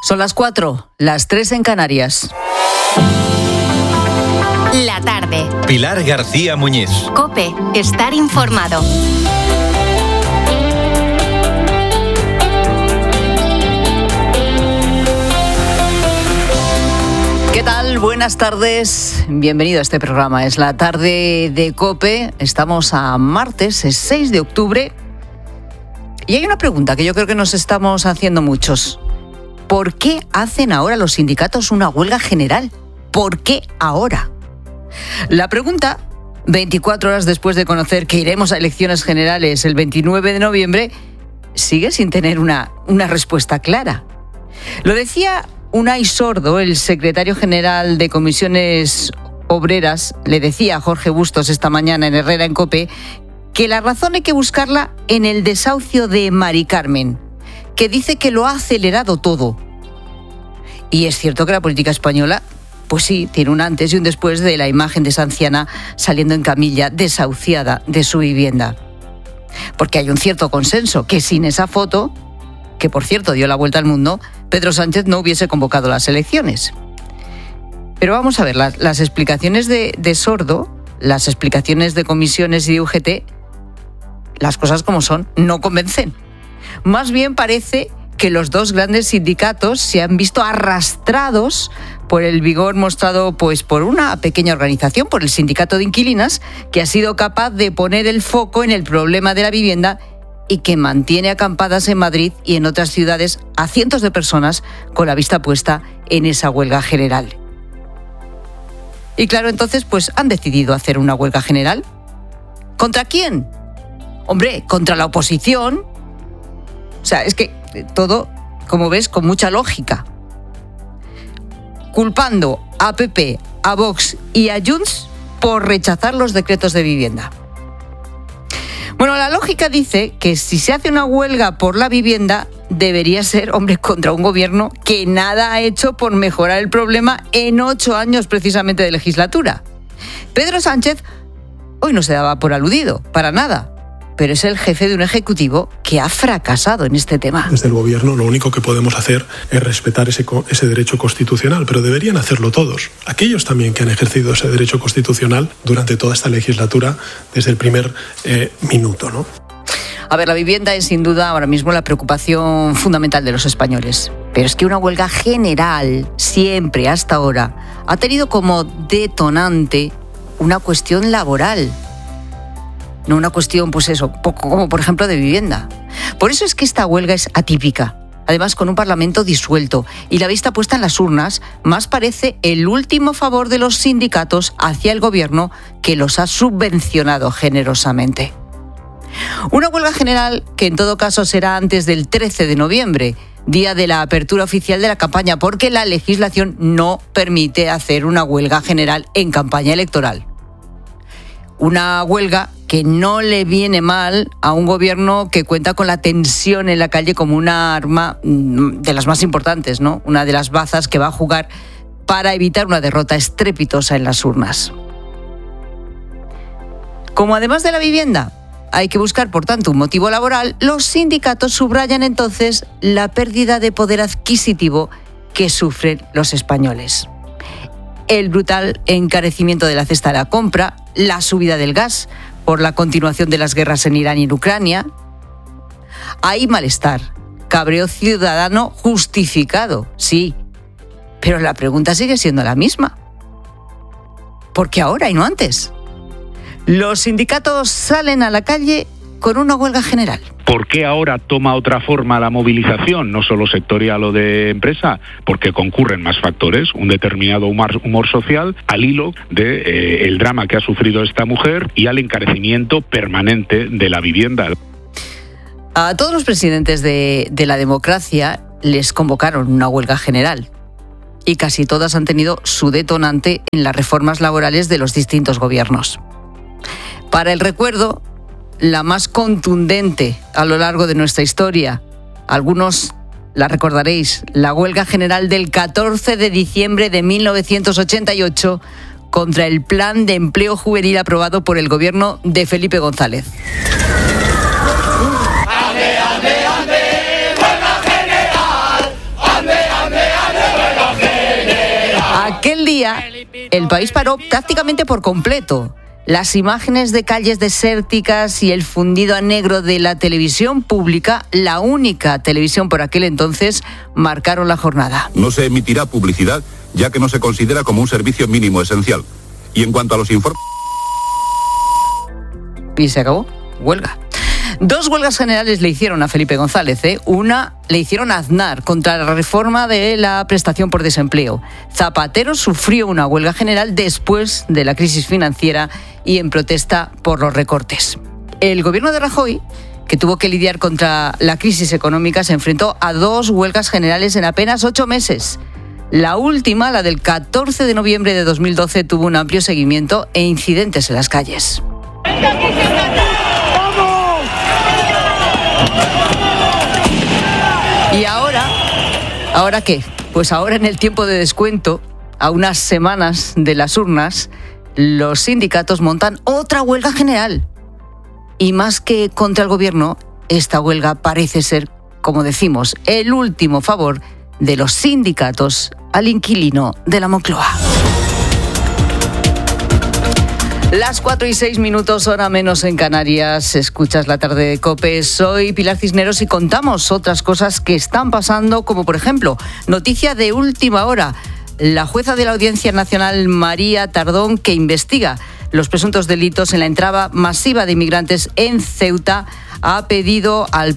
Son las 4, las 3 en Canarias. La tarde. Pilar García Muñiz. COPE. Estar informado. ¿Qué tal? Buenas tardes. Bienvenido a este programa. Es la tarde de COPE. Estamos a martes, es 6 de octubre. Y hay una pregunta que yo creo que nos estamos haciendo muchos. ¿Por qué hacen ahora los sindicatos una huelga general? ¿Por qué ahora? La pregunta, 24 horas después de conocer que iremos a elecciones generales el 29 de noviembre, sigue sin tener una respuesta clara. Lo decía Unai Sordo, el secretario general de Comisiones Obreras, le decía a Jorge Bustos esta mañana en Herrera en COPE que la razón hay que buscarla en el desahucio de Mari Carmen, que dice que lo ha acelerado todo. Y es cierto que la política española, pues sí, tiene un antes y un después de la imagen de esa anciana saliendo en camilla, desahuciada de su vivienda. Porque hay un cierto consenso que sin esa foto, que por cierto dio la vuelta al mundo, Pedro Sánchez no hubiese convocado las elecciones. Pero vamos a ver, las explicaciones de Sordo, las explicaciones de comisiones y de UGT, las cosas como son, no convencen. Más bien parece que los dos grandes sindicatos se han visto arrastrados por el vigor mostrado pues por una pequeña organización, por el Sindicato de Inquilinas, que ha sido capaz de poner el foco en el problema de la vivienda y que mantiene acampadas en Madrid y en otras ciudades a cientos de personas con la vista puesta en esa huelga general. Y claro, entonces pues han decidido hacer una huelga general. ¿Contra quién? Hombre, contra la oposición. O sea, es que todo, como ves, con mucha lógica. Culpando a PP, a Vox y a Junts por rechazar los decretos de vivienda. Bueno, la lógica dice que si se hace una huelga por la vivienda, debería ser, hombre, contra un gobierno que nada ha hecho por mejorar el problema en 8 años precisamente de legislatura. Pedro Sánchez hoy no se daba por aludido, para nada. Pero es el jefe de un ejecutivo que ha fracasado en este tema. Desde el gobierno lo único que podemos hacer es respetar ese derecho constitucional, pero deberían hacerlo todos. Aquellos también que han ejercido ese derecho constitucional durante toda esta legislatura, desde el primer minuto, ¿no? A ver, la vivienda es sin duda ahora mismo la preocupación fundamental de los españoles. Pero es que una huelga general, siempre hasta ahora, ha tenido como detonante una cuestión laboral. No una cuestión, pues eso, como por ejemplo de vivienda. Por eso es que esta huelga es atípica. Además, con un Parlamento disuelto y la vista puesta en las urnas, más parece el último favor de los sindicatos hacia el gobierno que los ha subvencionado generosamente. Una huelga general que en todo caso será antes del 13 de noviembre, día de la apertura oficial de la campaña, porque la legislación no permite hacer una huelga general en campaña electoral. Una huelga que no le viene mal a un gobierno que cuenta con la tensión en la calle como una arma de las más importantes, ¿no? Una de las bazas que va a jugar para evitar una derrota estrepitosa en las urnas. Como además de la vivienda hay que buscar, por tanto, un motivo laboral, los sindicatos subrayan entonces la pérdida de poder adquisitivo que sufren los españoles. El brutal encarecimiento de la cesta de la compra, la subida del gas por la continuación de las guerras en Irán y en Ucrania. Hay malestar, cabreo ciudadano justificado, sí, pero la pregunta sigue siendo la misma. ¿Por qué ahora y no antes? Los sindicatos salen a la calle con una huelga general. ¿Por qué ahora toma otra forma la movilización, no solo sectorial o de empresa? Porque concurren más factores, un determinado humor social, al hilo de el drama que ha sufrido esta mujer y al encarecimiento permanente de la vivienda. A todos los presidentes de la democracia les convocaron una huelga general y casi todas han tenido su detonante en las reformas laborales de los distintos gobiernos. Para el recuerdo, la más contundente a lo largo de nuestra historia, algunos la recordaréis, la huelga general del 14 de diciembre de 1988 contra el plan de empleo juvenil aprobado por el gobierno de Felipe González. ¡Ande, ande, ande! ¡Huelga general! ¡Ande, ande, día, el país paró prácticamente por completo. Las imágenes de calles desérticas y el fundido a negro de la televisión pública, la única televisión por aquel entonces, marcaron la jornada. No se emitirá publicidad, ya que no se considera como un servicio mínimo esencial. Y en cuanto a los informes... Y se acabó. Huelga. 2 huelgas generales le hicieron a Felipe González. Una le hicieron a Aznar contra la reforma de la prestación por desempleo. Zapatero sufrió una huelga general después de la crisis financiera y en protesta por los recortes. El gobierno de Rajoy, que tuvo que lidiar contra la crisis económica, se enfrentó a 2 huelgas generales en apenas 8 meses. La última, la del 14 de noviembre de 2012, tuvo un amplio seguimiento e incidentes en las calles. ¿Y ahora qué? Pues ahora, en el tiempo de descuento, a unas semanas de las urnas, los sindicatos montan otra huelga general. Y más que contra el gobierno, esta huelga parece ser, como decimos, el último favor de los sindicatos al inquilino de la Moncloa. Las 4:06, hora menos en Canarias. Escuchas La Tarde de COPE. Soy Pilar Cisneros y contamos otras cosas que están pasando, como por ejemplo, noticia de última hora. La jueza de la Audiencia Nacional, María Tardón, que investiga los presuntos delitos en la entrada masiva de inmigrantes en Ceuta, ha pedido al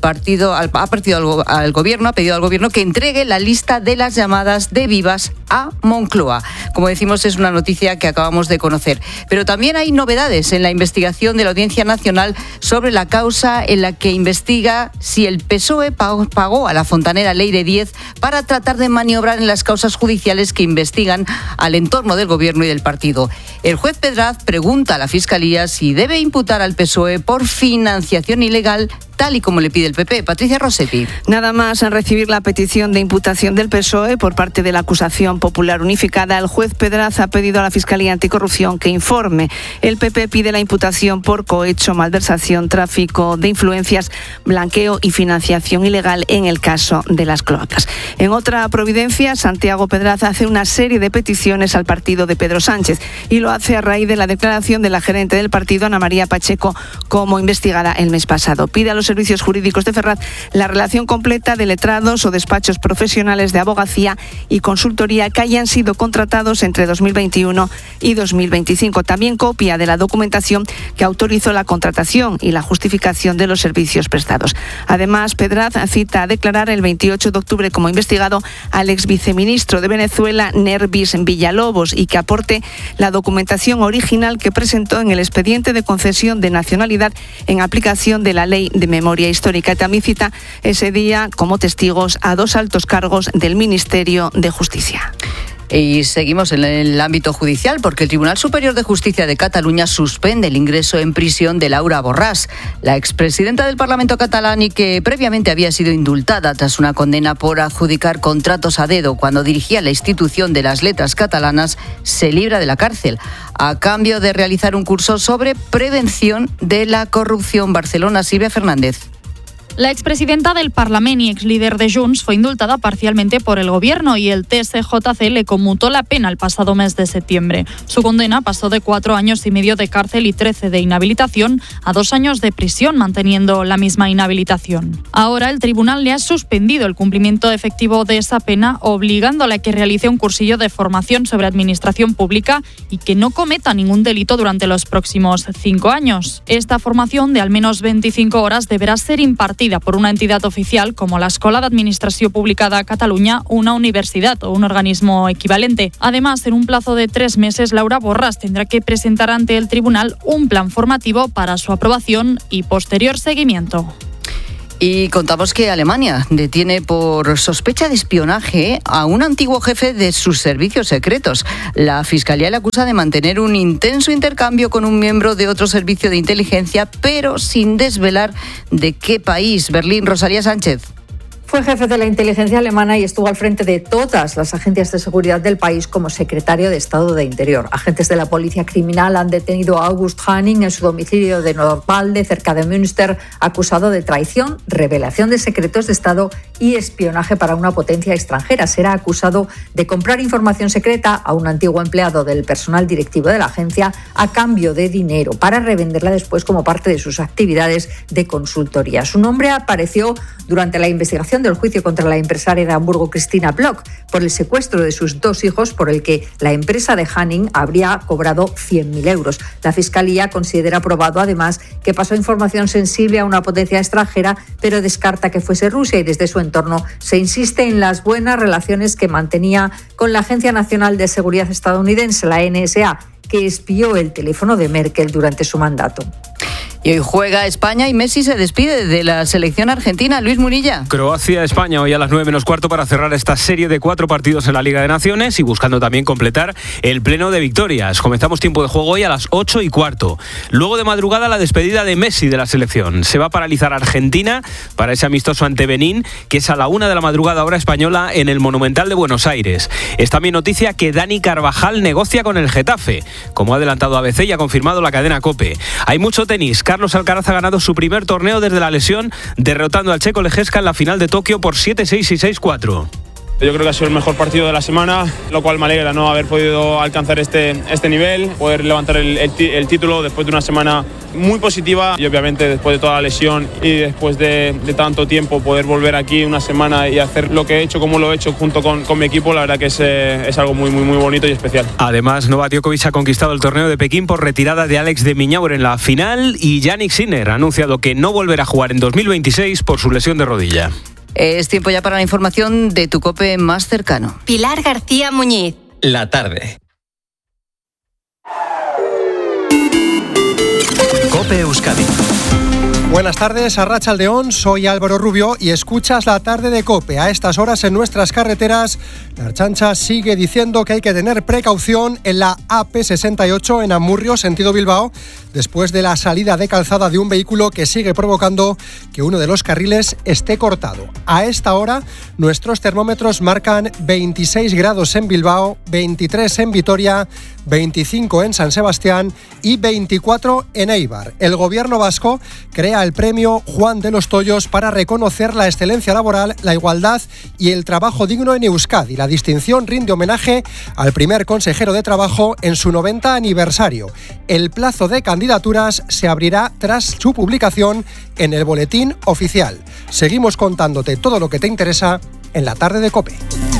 gobierno que entregue la lista de las llamadas de vivas a Moncloa. Como decimos, es una noticia que acabamos de conocer. Pero también hay novedades en la investigación de la Audiencia Nacional sobre la causa en la que investiga si el PSOE pagó a la fontanera Leire Díez para tratar de maniobrar en las causas judiciales que investigan al entorno del gobierno y del partido. El juez Pedraz pregunta a la Fiscalía si debe imputar al PSOE por financiación ilegal, tal y como le pide el PP. Patricia Rossetti. Nada más en recibir la petición de imputación del PSOE por parte de la acusación popular unificada, el juez Pedraz ha pedido a la Fiscalía Anticorrupción que informe. El PP pide la imputación por cohecho, malversación, tráfico de influencias, blanqueo y financiación ilegal en el caso de las cloacas. En otra providencia, Santiago Pedraz hace una serie de peticiones al partido de Pedro Sánchez y lo hace a raíz de la declaración de la gerente del partido, Ana María Pacheco, como investigada el mes pasado. Pide a los servicios jurídicos de Ferraz la relación completa de letrados o despachos profesionales de abogacía y consultoría que hayan sido contratados entre 2021 y 2025. También copia de la documentación que autorizó la contratación y la justificación de los servicios prestados. Además, Pedraz cita a declarar el 28 de octubre como investigado al exviceministro de Venezuela, Nervis Villalobos, y que aporte la documentación original que presentó en el expediente de concesión de nacionalidad en aplicación de la Ley de Memoria Histórica. También cita ese día como testigos a 2 altos cargos del Ministerio de Justicia. Y seguimos en el ámbito judicial porque el Tribunal Superior de Justicia de Cataluña suspende el ingreso en prisión de Laura Borràs, la expresidenta del Parlamento catalán y que previamente había sido indultada tras una condena por adjudicar contratos a dedo cuando dirigía la institución de las letras catalanas. Se libra de la cárcel a cambio de realizar un curso sobre prevención de la corrupción. Barcelona, Silvia Fernández. La expresidenta del Parlament y exlíder de Junts fue indultada parcialmente por el gobierno y el TSJC le conmutó la pena el pasado mes de septiembre. Su condena pasó de 4 años y medio de cárcel y 13 de inhabilitación a 2 años de prisión, manteniendo la misma inhabilitación. Ahora el tribunal le ha suspendido el cumplimiento efectivo de esa pena, obligándola a que realice un cursillo de formación sobre administración pública y que no cometa ningún delito durante los próximos 5 años. Esta formación de al menos 25 horas deberá ser impartida por una entidad oficial como la Escola d'Administració Pública de Catalunya, una universidad o un organismo equivalente. Además, en un plazo de 3 meses, Laura Borràs tendrá que presentar ante el tribunal un plan formativo para su aprobación y posterior seguimiento. Y contamos que Alemania detiene por sospecha de espionaje a un antiguo jefe de sus servicios secretos. La Fiscalía le acusa de mantener un intenso intercambio con un miembro de otro servicio de inteligencia, pero sin desvelar de qué país. Berlín, Rosalía Sánchez. Fue jefe de la inteligencia alemana y estuvo al frente de todas las agencias de seguridad del país como secretario de Estado de Interior. Agentes de la policía criminal han detenido a August Hanning en su domicilio de Nordwalde, cerca de Münster, acusado de traición, revelación de secretos de Estado y espionaje para una potencia extranjera. Será acusado de comprar información secreta a un antiguo empleado del personal directivo de la agencia a cambio de dinero para revenderla después como parte de sus actividades de consultoría. Su nombre apareció durante la investigación del juicio contra la empresaria de Hamburgo Christina Bloch por el secuestro de sus 2 hijos, por el que la empresa de Hanning habría cobrado 100.000 euros. La Fiscalía considera probado además que pasó información sensible a una potencia extranjera, pero descarta que fuese Rusia, y desde su entorno se insiste en las buenas relaciones que mantenía con la Agencia Nacional de Seguridad estadounidense, la NSA, que espió el teléfono de Merkel durante su mandato. Y hoy juega España y Messi se despide de la selección argentina. Luis Murilla. Croacia-España hoy a las 9:15 para cerrar esta serie de 4 partidos en la Liga de Naciones y buscando también completar el pleno de victorias. Comenzamos tiempo de juego hoy a las 8:15. Luego de madrugada la despedida de Messi de la selección. Se va a paralizar Argentina para ese amistoso ante Benín, que es a la 1 de la madrugada hora española en el Monumental de Buenos Aires. Es también noticia que Dani Carvajal negocia con el Getafe, como ha adelantado ABC y ha confirmado la cadena COPE. Hay mucho tenis. Carlos Alcaraz ha ganado su primer torneo desde la lesión, derrotando al checo Lejeska en la final de Tokio por 7-6 y 6-4. Yo creo que ha sido el mejor partido de la semana, lo cual me alegra, ¿no? Haber podido alcanzar este nivel, poder levantar el título después de una semana muy positiva y obviamente después de toda la lesión y después de tanto tiempo poder volver aquí una semana y hacer lo que he hecho como lo he hecho junto con mi equipo, la verdad que es algo muy, muy, muy bonito y especial. Además, Novak Djokovic ha conquistado el torneo de Pekín por retirada de Alex de Minaur en la final y Jannik Sinner ha anunciado que no volverá a jugar en 2026 por su lesión de rodilla. Es tiempo ya para la información de tu COPE más cercano. Pilar García Muñiz. La tarde. COPE Euskadi. Buenas tardes, Arratsaldeón, soy Álvaro Rubio y escuchas La Tarde de COPE. A estas horas en nuestras carreteras, la Ertzaintza sigue diciendo que hay que tener precaución en la AP68 en Amurrio, sentido Bilbao, después de la salida de calzada de un vehículo que sigue provocando que uno de los carriles esté cortado. A esta hora, nuestros termómetros marcan 26 grados en Bilbao, 23 en Vitoria, 25 en San Sebastián y 24 en Eibar. El gobierno vasco crea el premio Juan de los Toyos para reconocer la excelencia laboral, la igualdad y el trabajo digno en Euskadi. La distinción rinde homenaje al primer consejero de Trabajo en su 90 aniversario. El plazo de candidaturas se abrirá tras su publicación en el boletín oficial. Seguimos contándote todo lo que te interesa en La Tarde de COPE.